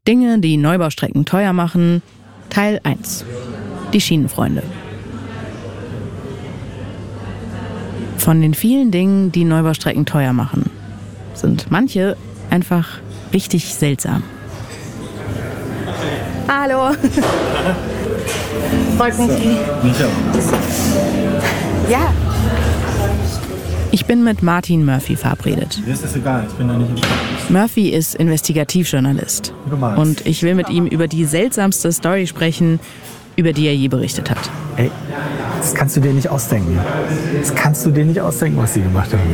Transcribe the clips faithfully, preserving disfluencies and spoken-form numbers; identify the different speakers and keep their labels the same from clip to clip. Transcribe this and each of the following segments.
Speaker 1: Dinge, die Neubaustrecken teuer machen, Teil eins. Die Schienenfreunde. Von den vielen Dingen, die Neubaustrecken teuer machen, sind manche einfach richtig seltsam.
Speaker 2: Hallo. Freut mich. Ja.
Speaker 1: Ich bin mit Martin Murphy verabredet.
Speaker 3: Mir ist das egal, ich bin da nicht im Spiel.
Speaker 1: Murphy ist Investigativjournalist. Und ich will mit ihm über die seltsamste Story sprechen, über die er je berichtet hat.
Speaker 3: Ey, das kannst du dir nicht ausdenken. Das kannst du dir nicht ausdenken, was sie gemacht haben.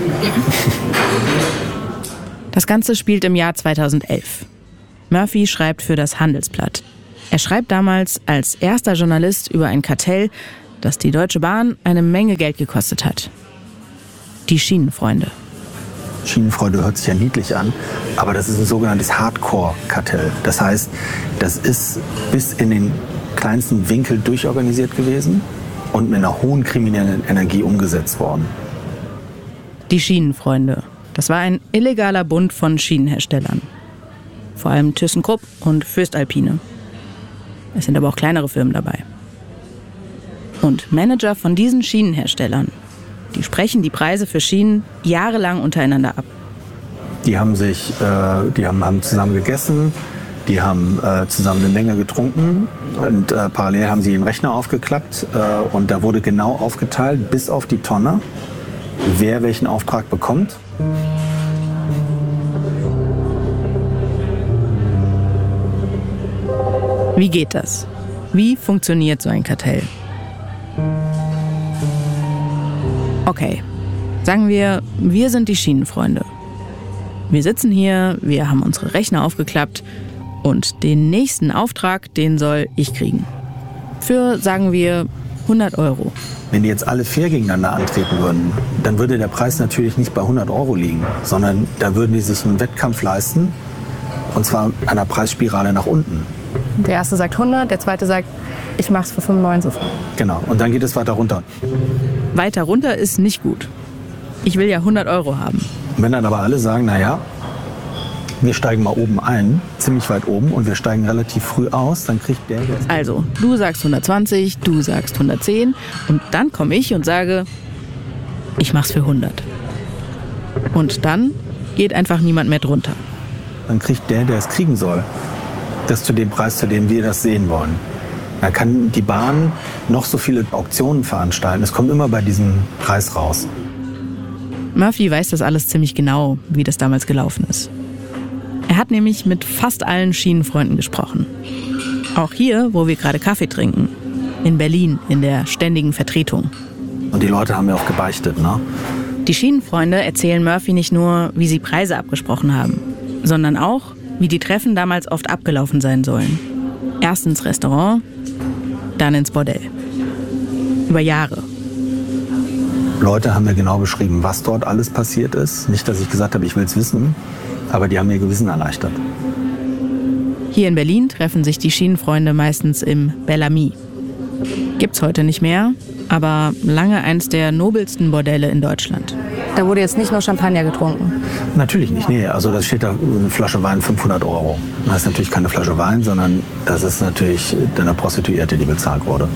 Speaker 1: Das Ganze spielt im Jahr zweitausendelf. Murphy schreibt für das Handelsblatt. Er schreibt damals als erster Journalist über ein Kartell, das die Deutsche Bahn eine Menge Geld gekostet hat. Die Schienenfreunde.
Speaker 3: Schienenfreunde hört sich ja niedlich an, aber das ist ein sogenanntes Hardcore-Kartell. Das heißt, das ist bis in den kleinsten Winkel durchorganisiert gewesen und mit einer hohen kriminellen Energie umgesetzt worden.
Speaker 1: Die Schienenfreunde. Das war ein illegaler Bund von Schienenherstellern. Vor allem ThyssenKrupp und Voestalpine. Es sind aber auch kleinere Firmen dabei. Und Manager von diesen Schienenherstellern, die sprechen die Preise für Schienen jahrelang untereinander ab.
Speaker 3: Die haben sich, äh, die haben, haben zusammen gegessen, die haben äh, zusammen eine Menge getrunken und äh, parallel haben sie den Rechner aufgeklappt äh, und da wurde genau aufgeteilt, bis auf die Tonne, wer welchen Auftrag bekommt.
Speaker 1: Wie geht das? Wie funktioniert so ein Kartell? Okay, sagen wir, wir sind die Schienenfreunde. Wir sitzen hier, wir haben unsere Rechner aufgeklappt und den nächsten Auftrag, den soll ich kriegen. Für, sagen wir, hundert Euro.
Speaker 3: Wenn die jetzt alle fair gegeneinander antreten würden, dann würde der Preis natürlich nicht bei hundert Euro liegen, sondern da würden die sich einen Wettkampf leisten, und zwar an der Preisspirale nach unten.
Speaker 2: Der erste sagt hundert, der zweite sagt, ich mach's für fünfundneunzig.
Speaker 3: Genau, und dann geht es weiter runter.
Speaker 1: Weiter runter ist nicht gut. Ich will ja hundert Euro haben.
Speaker 3: Und wenn dann aber alle sagen, naja, wir steigen mal oben ein, ziemlich weit oben, und wir steigen relativ früh aus, dann kriegt der jetzt...
Speaker 1: Also, du sagst hundertzwanzig, du sagst hundertzehn und dann komme ich und sage, ich mach's für hundert. Und dann geht einfach niemand mehr drunter.
Speaker 3: Dann kriegt der, der es kriegen soll, das zu dem Preis, zu dem wir das sehen wollen. Dann kann die Bahn noch so viele Auktionen veranstalten. Es kommt immer bei diesem Preis raus.
Speaker 1: Murphy weiß das alles ziemlich genau, wie das damals gelaufen ist. Er hat nämlich mit fast allen Schienenfreunden gesprochen. Auch hier, wo wir gerade Kaffee trinken. In Berlin, in der ständigen Vertretung.
Speaker 3: Und die Leute haben ja auch gebeichtet, ne?
Speaker 1: Die Schienenfreunde erzählen Murphy nicht nur, wie sie Preise abgesprochen haben, sondern auch, wie die Treffen damals oft abgelaufen sein sollen. Erst ins Restaurant, dann ins Bordell. Über Jahre.
Speaker 3: Leute haben mir genau beschrieben, was dort alles passiert ist. Nicht, dass ich gesagt habe, ich will es wissen, aber die haben mir Gewissen erleichtert.
Speaker 1: Hier in Berlin treffen sich die Schienenfreunde meistens im Bellamy. Gibt's heute nicht mehr, aber lange eins der nobelsten Bordelle in Deutschland.
Speaker 2: Da wurde jetzt nicht nur Champagner getrunken.
Speaker 3: Natürlich nicht, nee. Also da steht da eine Flasche Wein fünfhundert Euro. Das ist natürlich keine Flasche Wein, sondern das ist natürlich eine Prostituierte, die bezahlt wurde.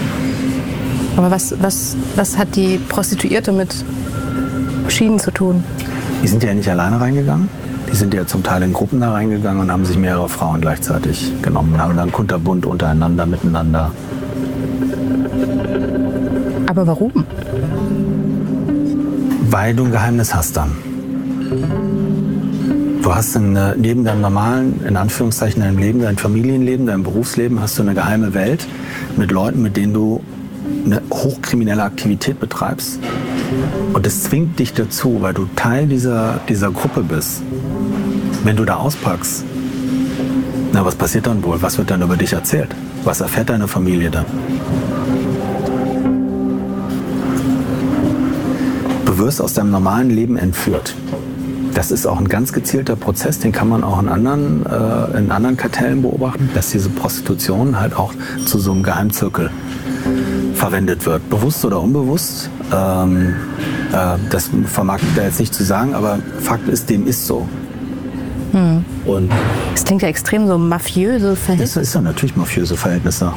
Speaker 2: Aber was, was, was hat die Prostituierte mit Schienen zu tun?
Speaker 3: Die sind ja nicht alleine reingegangen. Die sind ja zum Teil in Gruppen da reingegangen und haben sich mehrere Frauen gleichzeitig genommen. Haben dann kunterbunt untereinander, miteinander.
Speaker 2: Aber warum?
Speaker 3: Weil du ein Geheimnis hast dann. Du hast eine, neben deinem normalen, in Anführungszeichen, deinem Leben, dein Familienleben, deinem Berufsleben, hast du eine geheime Welt mit Leuten, mit denen du eine hochkriminelle Aktivität betreibst. Und es zwingt dich dazu, weil du Teil dieser, dieser Gruppe bist. Wenn du da auspackst, na, was passiert dann wohl? Was wird dann über dich erzählt? Was erfährt deine Familie dann? Du wirst aus deinem normalen Leben entführt. Das ist auch ein ganz gezielter Prozess, den kann man auch in anderen, äh, in anderen Kartellen beobachten, dass diese Prostitution halt auch zu so einem Geheimzirkel verwendet wird. Bewusst oder unbewusst. Ähm, äh, das vermag ich da jetzt nicht zu sagen, aber Fakt ist, dem ist so.
Speaker 2: Hm.
Speaker 3: Und
Speaker 2: das klingt ja extrem so mafiöse Verhältnisse.
Speaker 3: Das ist ja natürlich mafiöse Verhältnisse.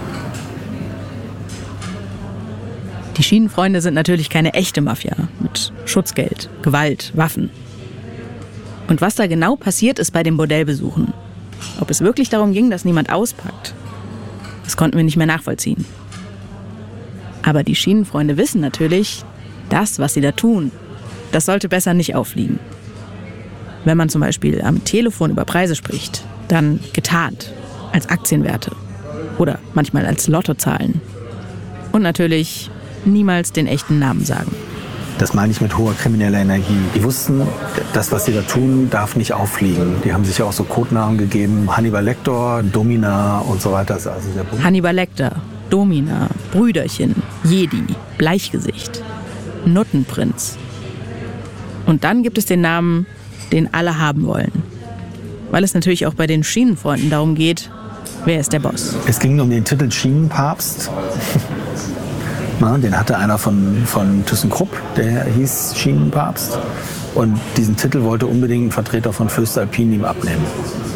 Speaker 1: Die Schienenfreunde sind natürlich keine echte Mafia mit Schutzgeld, Gewalt, Waffen. Und was da genau passiert ist bei den Bordellbesuchen, ob es wirklich darum ging, dass niemand auspackt, das konnten wir nicht mehr nachvollziehen. Aber die Schienenfreunde wissen natürlich, das, was sie da tun, das sollte besser nicht auffliegen. Wenn man zum Beispiel am Telefon über Preise spricht, dann getarnt, als Aktienwerte oder manchmal als Lottozahlen. Und natürlich niemals den echten Namen sagen.
Speaker 3: Das meine ich mit hoher krimineller Energie. Die wussten, das, was sie da tun, darf nicht auffliegen. Die haben sich ja auch so Codenamen gegeben. Hannibal Lecter, Domina und so weiter. Also der
Speaker 1: Hannibal Lecter, Domina, Brüderchen, Jedi, Bleichgesicht, Nuttenprinz. Und dann gibt es den Namen, den alle haben wollen. Weil es natürlich auch bei den Schienenfreunden darum geht, wer ist der Boss.
Speaker 3: Es ging um den Titel Schienenpapst. Na, den hatte einer von, von ThyssenKrupp, der hieß Schienenpapst. Und diesen Titel wollte unbedingt ein Vertreter von Voestalpine ihm abnehmen.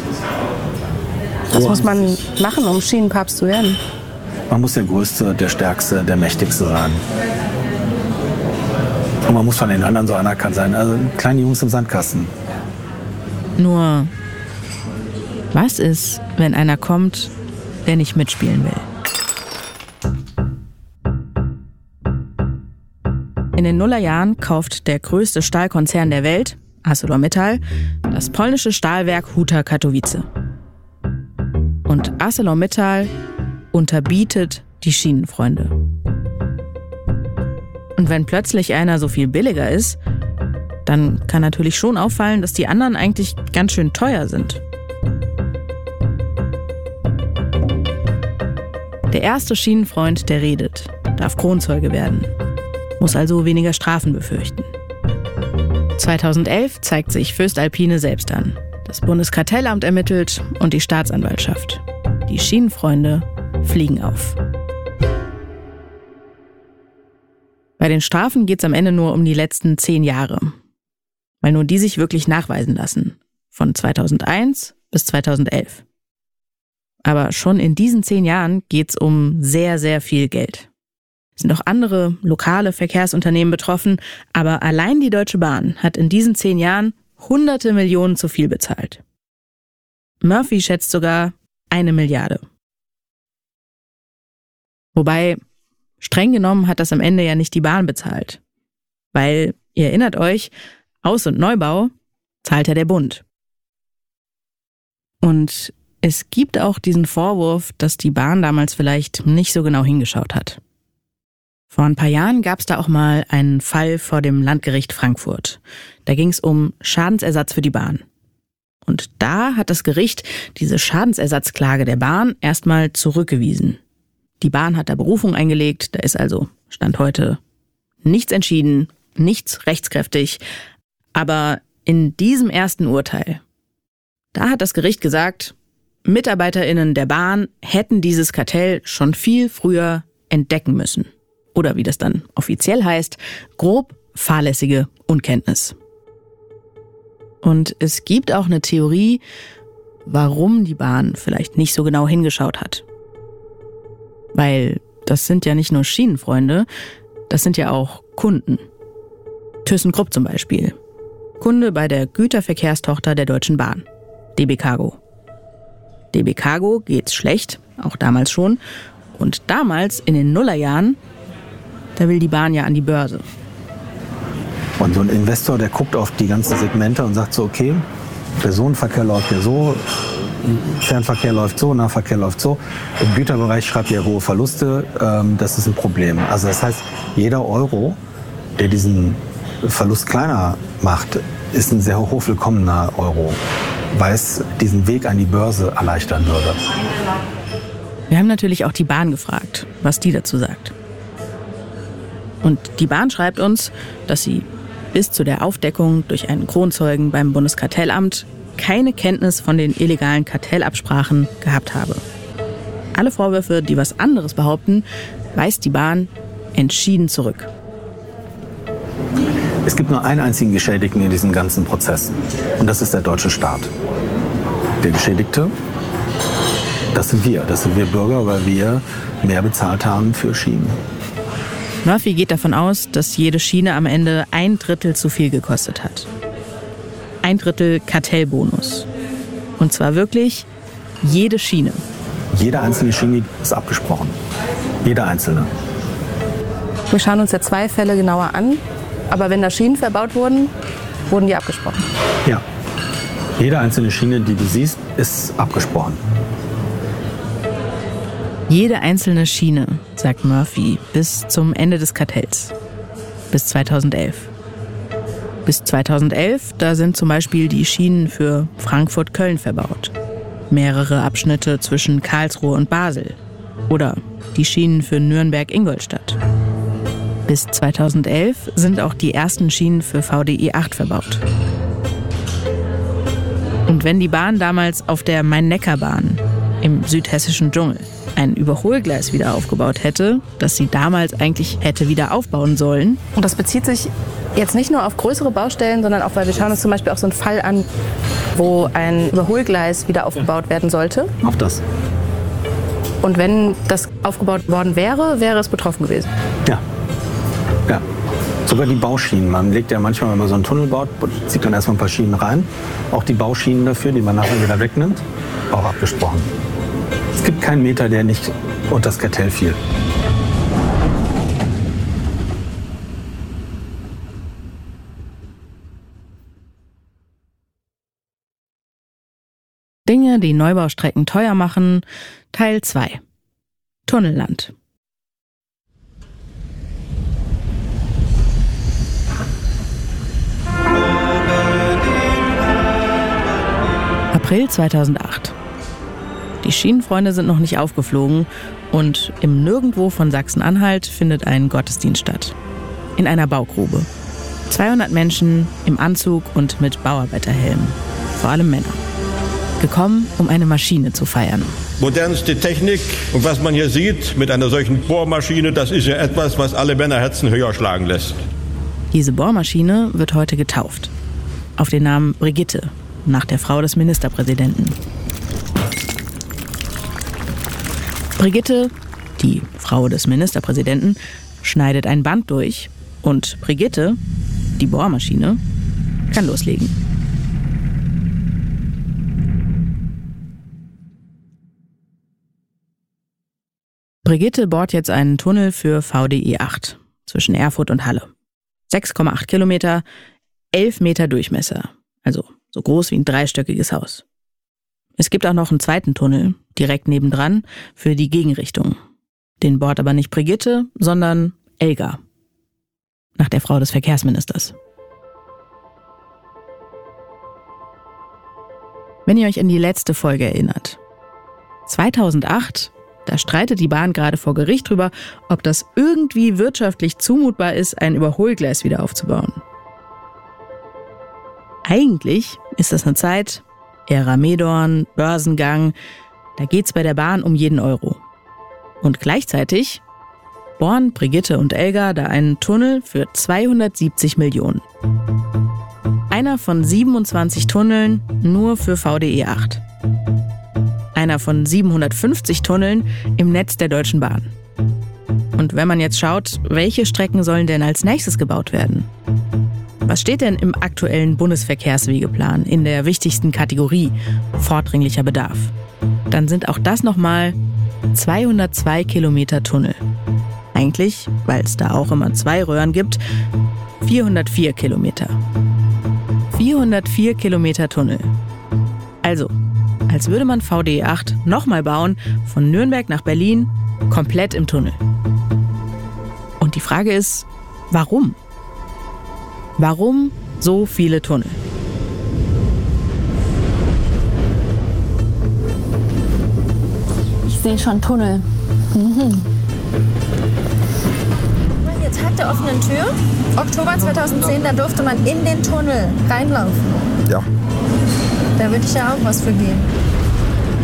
Speaker 2: Was muss man machen, um Schienenpapst zu werden?
Speaker 3: Man muss der Größte, der Stärkste, der Mächtigste sein. Und man muss von den anderen so anerkannt sein. Also kleine Jungs im Sandkasten.
Speaker 1: Nur, was ist, wenn einer kommt, der nicht mitspielen will? In den Nullerjahren kauft der größte Stahlkonzern der Welt, ArcelorMittal, das polnische Stahlwerk Huta Katowice. Und ArcelorMittal unterbietet die Schienenfreunde. Und wenn plötzlich einer so viel billiger ist, dann kann natürlich schon auffallen, dass die anderen eigentlich ganz schön teuer sind. Der erste Schienenfreund, der redet, darf Kronzeuge werden, muss also weniger Strafen befürchten. zweitausendelf zeigt sich Voestalpine selbst an. Das Bundeskartellamt ermittelt und die Staatsanwaltschaft. Die Schienenfreunde fliegen auf. Bei den Strafen geht es am Ende nur um die letzten zehn Jahre. Weil nur die sich wirklich nachweisen lassen. Von zweitausendeins bis zweitausendelf. Aber schon in diesen zehn Jahren geht es um sehr, sehr viel Geld. Es sind auch andere lokale Verkehrsunternehmen betroffen, aber allein die Deutsche Bahn hat in diesen zehn Jahren hunderte Millionen zu viel bezahlt. Murphy schätzt sogar eine Milliarde. Wobei, streng genommen hat das am Ende ja nicht die Bahn bezahlt. Weil, ihr erinnert euch, Aus- und Neubau zahlt ja der Bund. Und es gibt auch diesen Vorwurf, dass die Bahn damals vielleicht nicht so genau hingeschaut hat. Vor ein paar Jahren gab es da auch mal einen Fall vor dem Landgericht Frankfurt. Da ging es um Schadensersatz für die Bahn. Und da hat das Gericht diese Schadensersatzklage der Bahn erstmal zurückgewiesen. Die Bahn hat da Berufung eingelegt, da ist also, Stand heute, nichts entschieden, nichts rechtskräftig. Aber in diesem ersten Urteil, da hat das Gericht gesagt, MitarbeiterInnen der Bahn hätten dieses Kartell schon viel früher entdecken müssen. Oder wie das dann offiziell heißt, grob fahrlässige Unkenntnis. Und es gibt auch eine Theorie, warum die Bahn vielleicht nicht so genau hingeschaut hat. Weil das sind ja nicht nur Schienenfreunde, das sind ja auch Kunden. ThyssenKrupp zum Beispiel. Kunde bei der Güterverkehrstochter der Deutschen Bahn, D B Cargo. D B Cargo geht's schlecht, auch damals schon. Und damals, in den Nullerjahren, da will die Bahn ja an die Börse.
Speaker 3: Und so ein Investor, der guckt auf die ganzen Segmente und sagt so, okay, Personenverkehr läuft ja so, Fernverkehr läuft so, Nahverkehr läuft so. Im Güterbereich schreibt ihr hohe Verluste, ähm, das ist ein Problem. Also das heißt, jeder Euro, der diesen Verlust kleiner macht, ist ein sehr hochwillkommener Euro, weil es diesen Weg an die Börse erleichtern würde.
Speaker 1: Wir haben natürlich auch die Bahn gefragt, was die dazu sagt. Und die Bahn schreibt uns, dass sie bis zu der Aufdeckung durch einen Kronzeugen beim Bundeskartellamt keine Kenntnis von den illegalen Kartellabsprachen gehabt habe. Alle Vorwürfe, die was anderes behaupten, weist die Bahn entschieden zurück.
Speaker 3: Es gibt nur einen einzigen Geschädigten in diesem ganzen Prozess. Und das ist der deutsche Staat. Der Geschädigte, das sind wir. Das sind wir Bürger, weil wir mehr bezahlt haben für Schienen.
Speaker 1: Murphy geht davon aus, dass jede Schiene am Ende ein Drittel zu viel gekostet hat. Ein Drittel Kartellbonus. Und zwar wirklich jede Schiene.
Speaker 3: Jede einzelne Schiene ist abgesprochen. Jede einzelne.
Speaker 2: Wir schauen uns ja zwei Fälle genauer an. Aber wenn da Schienen verbaut wurden, wurden die abgesprochen?
Speaker 3: Ja. Jede einzelne Schiene, die du siehst, ist abgesprochen.
Speaker 1: Jede einzelne Schiene, sagt Murphy, bis zum Ende des Kartells. Bis zweitausendelf. Bis zweitausendelf, da sind zum Beispiel die Schienen für Frankfurt-Köln verbaut. Mehrere Abschnitte zwischen Karlsruhe und Basel. Oder die Schienen für Nürnberg-Ingolstadt. Bis zweitausendelf sind auch die ersten Schienen für V D E acht verbaut. Und wenn die Bahn damals auf der Main-Neckar-Bahn im südhessischen Dschungel ein Überholgleis wieder aufgebaut hätte, das sie damals eigentlich hätte wieder aufbauen sollen.
Speaker 2: Und das bezieht sich jetzt nicht nur auf größere Baustellen, sondern auch, weil wir schauen uns zum Beispiel auch so einen Fall an, wo ein Überholgleis wieder aufgebaut werden sollte.
Speaker 3: Auch das.
Speaker 2: Und wenn das aufgebaut worden wäre, wäre es betroffen gewesen.
Speaker 3: Ja. Ja. Sogar die Bauschienen. Man legt ja manchmal, wenn man so einen Tunnel baut, zieht dann erstmal ein paar Schienen rein. Auch die Bauschienen dafür, die man nachher wieder wegnimmt, auch abgesprochen. Es gibt keinen Meter, der nicht unter das Kartell fiel.
Speaker 1: Dinge, die Neubaustrecken teuer machen, Teil zwei. Tunnelland. April zweitausendacht. Die Schienenfreunde sind noch nicht aufgeflogen und im Nirgendwo von Sachsen-Anhalt findet ein Gottesdienst statt. In einer Baugrube. zweihundert Menschen im Anzug und mit Bauarbeiterhelmen. Vor allem Männer. Gekommen, um eine Maschine zu feiern.
Speaker 4: Modernste Technik und was man hier sieht mit einer solchen Bohrmaschine, das ist ja etwas, was alle Männerherzen höher schlagen lässt.
Speaker 1: Diese Bohrmaschine wird heute getauft. Auf den Namen Brigitte, nach der Frau des Ministerpräsidenten. Brigitte, die Frau des Ministerpräsidenten, schneidet ein Band durch und Brigitte, die Bohrmaschine, kann loslegen. Brigitte bohrt jetzt einen Tunnel für V D E acht zwischen Erfurt und Halle. sechs Komma acht Kilometer, elf Meter Durchmesser, also so groß wie ein dreistöckiges Haus. Es gibt auch noch einen zweiten Tunnel, direkt nebendran, für die Gegenrichtung. Den bohrt aber nicht Brigitte, sondern Elga, nach der Frau des Verkehrsministers. Wenn ihr euch an die letzte Folge erinnert. zweitausendacht, da streitet die Bahn gerade vor Gericht drüber, ob das irgendwie wirtschaftlich zumutbar ist, ein Überholgleis wieder aufzubauen. Eigentlich ist das eine Zeit, Ära Medorn, Börsengang, da geht's bei der Bahn um jeden Euro. Und gleichzeitig bohren Brigitte und Elga da einen Tunnel für zweihundertsiebzig Millionen. Einer von siebenundzwanzig Tunneln nur für V D E acht. Einer von siebenhundertfünfzig Tunneln im Netz der Deutschen Bahn. Und wenn man jetzt schaut, welche Strecken sollen denn als nächstes gebaut werden? Was steht denn im aktuellen Bundesverkehrswegeplan in der wichtigsten Kategorie vordringlicher Bedarf? Dann sind auch das nochmal zweihundertzwei Kilometer Tunnel. Eigentlich, weil es da auch immer zwei Röhren gibt, vierhundertvier Kilometer. vierhundertvier Kilometer Tunnel. Also, als würde man V D E acht nochmal bauen, von Nürnberg nach Berlin, komplett im Tunnel. Und die Frage ist, warum? Warum so viele Tunnel?
Speaker 5: Ich sehe schon Tunnel. Mhm.
Speaker 6: Hier Tag der offenen Tür, Oktober zweitausendzehn, da durfte man in den Tunnel reinlaufen.
Speaker 7: Ja.
Speaker 6: Da würde ich ja auch was für geben.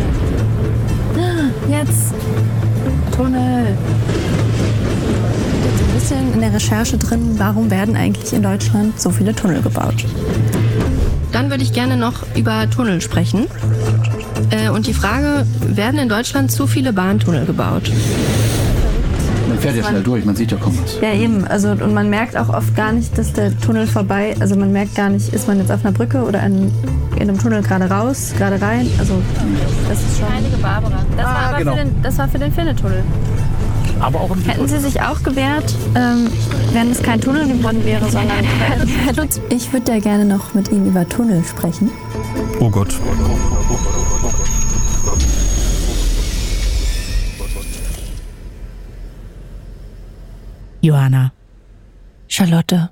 Speaker 5: Jetzt. Tunnel. ein bisschen in der Recherche drin, warum werden eigentlich in Deutschland so viele Tunnel gebaut.
Speaker 2: Dann würde ich gerne noch über Tunnel sprechen. Äh, und die Frage, werden in Deutschland zu viele Bahntunnel gebaut?
Speaker 7: Man fährt ja schnell durch, man sieht ja kaum was.
Speaker 5: Ja, eben. Also, und man merkt auch oft gar nicht, dass der Tunnel vorbei, also man merkt gar nicht, ist man jetzt auf einer Brücke oder in, in einem Tunnel gerade raus, gerade rein. Also das ist schon...
Speaker 6: Heilige Barbara. Das,
Speaker 7: Ah,
Speaker 6: war aber
Speaker 7: genau.
Speaker 6: für den, das war für den Finne-Tunnel.
Speaker 7: Aber auch im
Speaker 5: Hätten Sie sich auch gewehrt, ähm, wenn es kein Tunnel geworden wäre, sondern... Herr Lutz, ich würde ja gerne noch mit Ihnen über Tunnel sprechen.
Speaker 8: Oh Gott.
Speaker 1: Johanna.
Speaker 2: Charlotte.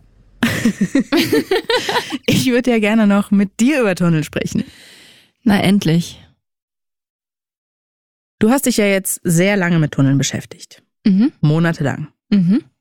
Speaker 1: Ich würde ja gerne noch mit dir über Tunnel sprechen.
Speaker 2: Na, endlich.
Speaker 1: Du hast dich ja jetzt sehr lange mit Tunneln beschäftigt.
Speaker 2: Mhm.
Speaker 1: Monatelang.
Speaker 2: Mhm.